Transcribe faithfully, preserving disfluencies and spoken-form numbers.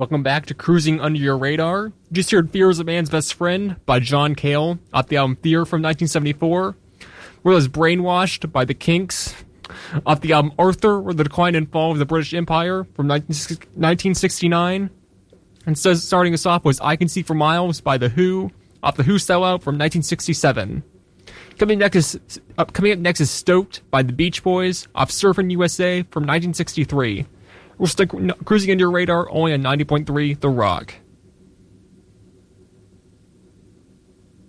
Welcome back to Cruising Under Your Radar. You just heard Fear is a Man's Best Friend by John Cale off the album Fear from nineteen seventy-four. We was Brainwashed by the Kinks off the album Arthur, or the Decline and Fall of the British Empire from nineteen sixty-nine. And so starting us off was I Can See for Miles by The Who off the Who Sellout from nineteen sixty-seven. Coming next is, uh, coming up next is Stoked by the Beach Boys off Surfin' U S A from nineteen sixty-three. We're still cruising into your radar only on ninety point three The Rock.